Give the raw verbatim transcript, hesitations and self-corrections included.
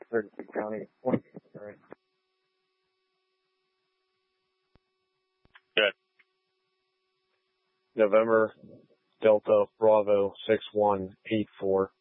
thirty-two County, twenty Missouri. Good. November Delta Bravo six one eight four.